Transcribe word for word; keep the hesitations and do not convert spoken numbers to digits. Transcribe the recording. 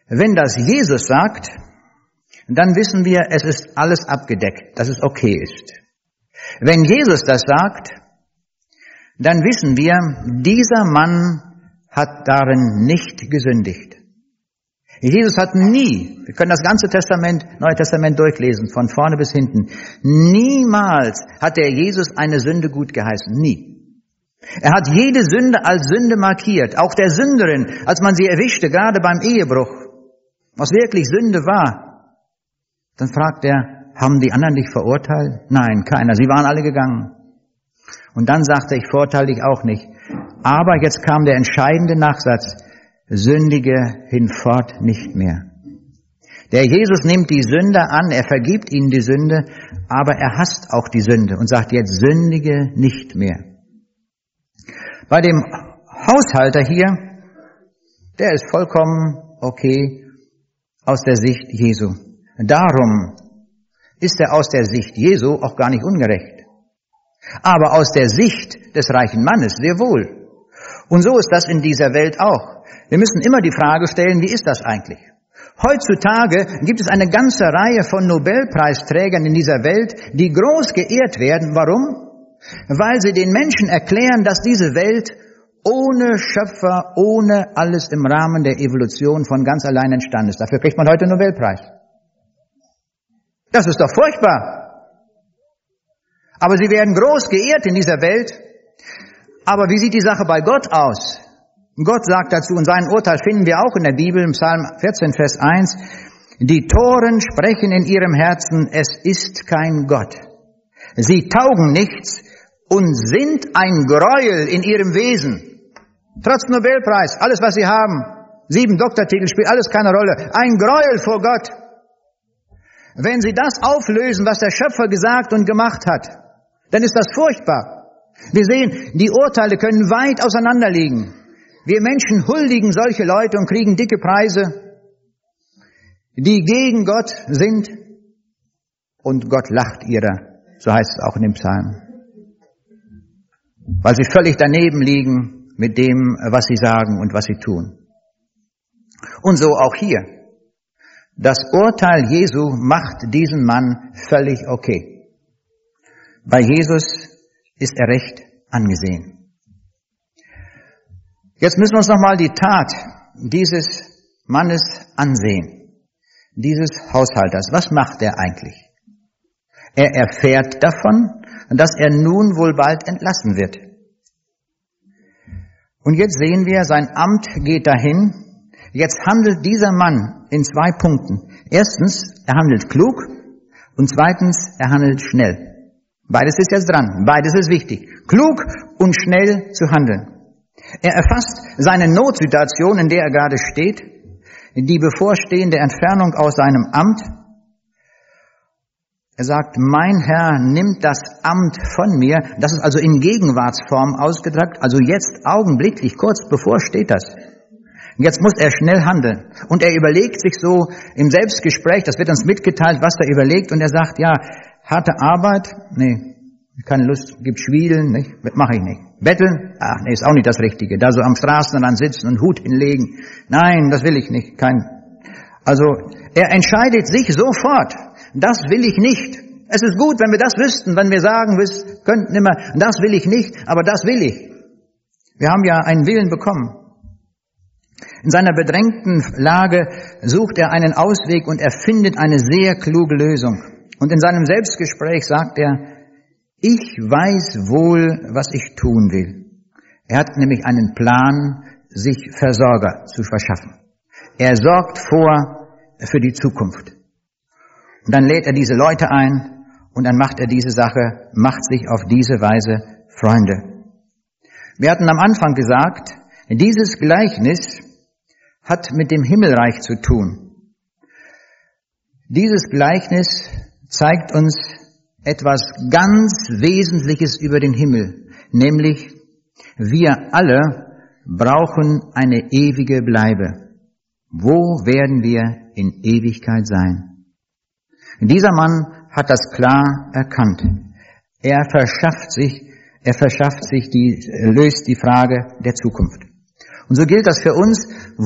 Wenn das Jesus sagt, dann wissen wir, es ist alles abgedeckt, dass es okay ist. Wenn Jesus das sagt, dann wissen wir, dieser Mann hat darin nicht gesündigt. Jesus hat nie, wir können das ganze Testament, Neue Testament durchlesen, von vorne bis hinten, niemals hat der Jesus eine Sünde gut geheißen, nie. Er hat jede Sünde als Sünde markiert, auch der Sünderin, als man sie erwischte, gerade beim Ehebruch, was wirklich Sünde war. Dann fragt er, haben die anderen dich verurteilt? Nein, keiner, sie waren alle gegangen. Und dann sagte er, ich verurteile dich auch nicht. Aber jetzt kam der entscheidende Nachsatz, sündige hinfort nicht mehr. Der Jesus nimmt die Sünder an, er vergibt ihnen die Sünde, aber er hasst auch die Sünde und sagt jetzt, sündige nicht mehr. Bei dem Haushalter hier, der ist vollkommen okay aus der Sicht Jesu. Darum ist er aus der Sicht Jesu auch gar nicht ungerecht. Aber aus der Sicht des reichen Mannes sehr wohl. Und so ist das in dieser Welt auch. Wir müssen immer die Frage stellen, wie ist das eigentlich? Heutzutage gibt es eine ganze Reihe von Nobelpreisträgern in dieser Welt, die groß geehrt werden. Warum? Weil sie den Menschen erklären, dass diese Welt ohne Schöpfer, ohne alles im Rahmen der Evolution von ganz allein entstanden ist. Dafür kriegt man heute einen Nobelpreis. Das ist doch furchtbar. Aber sie werden groß geehrt in dieser Welt. Aber wie sieht die Sache bei Gott aus? Gott sagt dazu, und sein Urteil finden wir auch in der Bibel, im Psalm vierzehn, Vers eins, die Toren sprechen in ihrem Herzen, es ist kein Gott. Sie taugen nichts und sind ein Gräuel in ihrem Wesen. Trotz Nobelpreis, alles was sie haben, sieben Doktortitel, spielt alles keine Rolle. Ein Gräuel vor Gott. Wenn sie das auflösen, was der Schöpfer gesagt und gemacht hat, dann ist das furchtbar. Wir sehen, die Urteile können weit auseinander liegen. Wir Menschen huldigen solche Leute und kriegen dicke Preise, die gegen Gott sind, und Gott lacht ihrer, so heißt es auch in dem Psalm, weil sie völlig daneben liegen mit dem, was sie sagen und was sie tun. Und so auch hier. Das Urteil Jesu macht diesen Mann völlig okay. Bei Jesus ist er recht angesehen. Jetzt müssen wir uns nochmal die Tat dieses Mannes ansehen, dieses Haushalters. Was macht er eigentlich? Er erfährt davon, dass er nun wohl bald entlassen wird. Und jetzt sehen wir, sein Amt geht dahin. Jetzt handelt dieser Mann in zwei Punkten. Erstens, er handelt klug, und zweitens, er handelt schnell. Beides ist jetzt dran, beides ist wichtig. Klug und schnell zu handeln. Er erfasst seine Notsituation, in der er gerade steht, die bevorstehende Entfernung aus seinem Amt. Er sagt, mein Herr nimmt das Amt von mir. Das ist also in Gegenwartsform ausgedrückt, also jetzt augenblicklich, kurz bevor steht das. Jetzt muss er schnell handeln. Und er überlegt sich so im Selbstgespräch, das wird uns mitgeteilt, was er überlegt. Und er sagt, ja, harte Arbeit, nee, keine Lust, gibt Schwiedeln, nicht, mache ich nicht. Betteln, ach nee, ist auch nicht das Richtige. Da so am Straßenrand sitzen und Hut hinlegen, nein, das will ich nicht. Kein. Also er entscheidet sich sofort, das will ich nicht. Es ist gut, wenn wir das wüssten, wenn wir sagen wir könnten immer, das will ich nicht, aber das will ich. Wir haben ja einen Willen bekommen. In seiner bedrängten Lage sucht er einen Ausweg und er findet eine sehr kluge Lösung. Und in seinem Selbstgespräch sagt er, ich weiß wohl, was ich tun will. Er hat nämlich einen Plan, sich Versorger zu verschaffen. Er sorgt vor für die Zukunft. Und dann lädt er diese Leute ein und dann macht er diese Sache, macht sich auf diese Weise Freunde. Wir hatten am Anfang gesagt, dieses Gleichnis hat mit dem Himmelreich zu tun. Dieses Gleichnis zeigt uns etwas ganz Wesentliches über den Himmel, nämlich wir alle brauchen eine ewige Bleibe. Wo werden wir in Ewigkeit sein? Dieser Mann hat das klar erkannt. Er verschafft sich, er verschafft sich die, löst die Frage der Zukunft. Und so gilt das für uns.